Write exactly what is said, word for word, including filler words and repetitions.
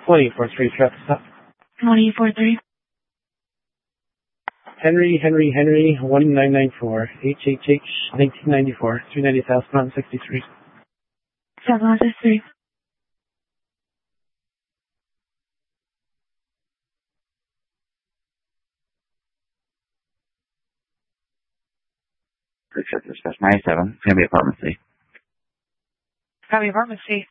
twenty-four three traffic stop. twenty-four three. Henry, Henry, Henry, one nine nine four, H H H, nineteen ninety-four, three ninety southbound sixty-three. Southbound sixty-three. Purchase dispatch ninety-seven, Family Apartment C. Family Apartment C.